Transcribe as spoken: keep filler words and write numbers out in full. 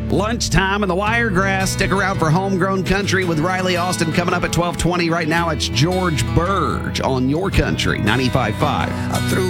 Lunchtime in the Wiregrass. Stick around for Homegrown Country with Riley Austin coming up at twelve twenty. Right now, it's George Burge on Your Country, ninety-five point five. I threw